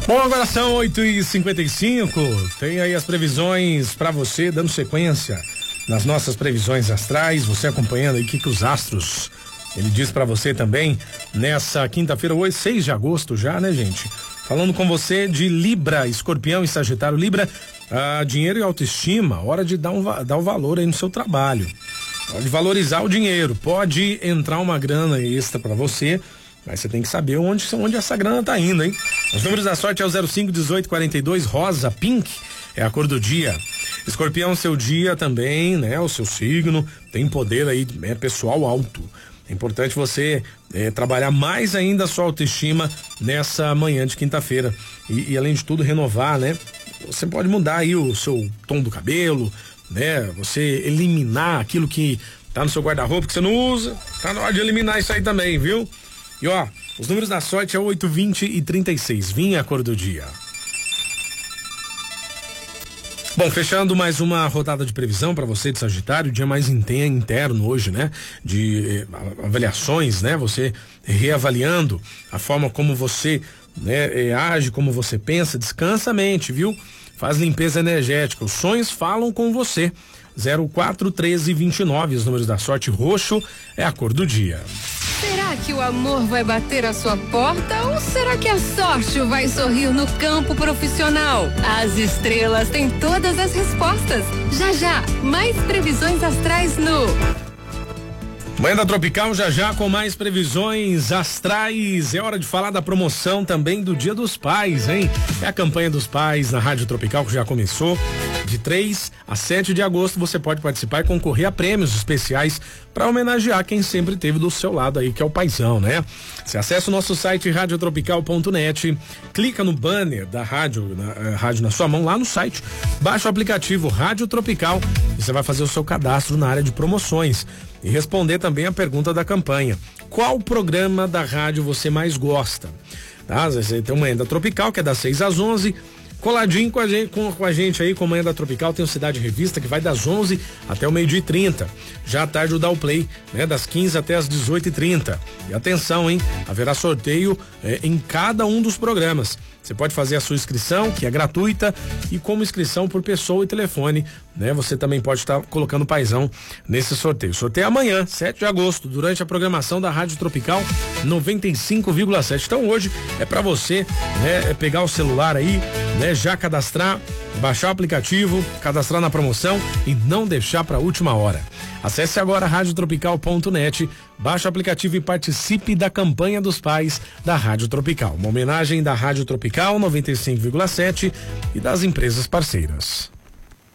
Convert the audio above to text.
Bom, agora são 8h55. Tem aí as previsões para você, dando sequência nas nossas previsões astrais. Você acompanhando aí o que os astros ele diz para você também nessa quinta-feira, hoje, 6 de agosto já, né, gente? Falando com você de Libra, Escorpião e Sagitário. Libra, dinheiro e autoestima, hora de dar o valor aí no seu trabalho. Pode valorizar o dinheiro, pode entrar uma grana extra para você, mas você tem que saber onde essa grana tá indo, hein? Os números da sorte é o 05, 18, 42, rosa, pink, é a cor do dia. Escorpião, seu dia também, né? O seu signo tem poder aí, pessoal alto. É importante você trabalhar mais ainda a sua autoestima nessa manhã de quinta-feira. E além de tudo, renovar, né? Você pode mudar aí o seu tom do cabelo, né? Você eliminar aquilo que tá no seu guarda-roupa que você não usa. Tá na hora de eliminar isso aí também, viu? E ó, os números da sorte é 8, 20 e 36. Vinha a cor do dia. Bom, fechando mais uma rodada de previsão para você de Sagitário, dia mais interno hoje, né? De avaliações, né? Você reavaliando a forma como você, né, age, como você pensa, descansa a mente, viu? Faz limpeza energética. Os sonhos falam com você. 04, 13 e 29, os números da sorte. Roxo é a cor do dia. Será que o amor vai bater a sua porta ou será que a sorte vai sorrir no campo profissional? As estrelas têm todas as respostas. Já já, mais previsões astrais no Manhã da Tropical, já com mais previsões astrais. É hora de falar da promoção também do Dia dos Pais, hein? É a campanha dos pais na Rádio Tropical que já começou. De 3 a 7 de agosto você pode participar e concorrer a prêmios especiais para homenagear quem sempre esteve do seu lado aí, que é o paizão, né? Você acessa o nosso site radiotropical.net, clica no banner da rádio na sua mão lá no site, baixa o aplicativo Rádio Tropical e você vai fazer o seu cadastro na área de promoções e responder também a pergunta da campanha. Qual programa da rádio você mais gosta? Tá? Você tem uma Manhã da Tropical, que é das 6 às 11, coladinho com a gente aí, com a Manhã da Tropical, tem o Cidade Revista, que vai das 11 até o 12h30. Já à tarde o Dá o Play, né? Das 15 até as 18h30. E atenção, hein? Haverá sorteio em cada um dos programas. Você pode fazer a sua inscrição, que é gratuita, e como inscrição por pessoa e telefone, né? Você também pode estar colocando o paizão nesse sorteio. Sorteio amanhã, 7 de agosto, durante a programação da Rádio Tropical 95,7. Então hoje é para você, né, pegar o celular aí, né, já cadastrar, baixar o aplicativo, cadastrar na promoção e não deixar para a última hora. Acesse agora radiotropical.net, baixe o aplicativo e participe da campanha dos pais da Rádio Tropical. Uma homenagem da Rádio Tropical 95,7 e das empresas parceiras.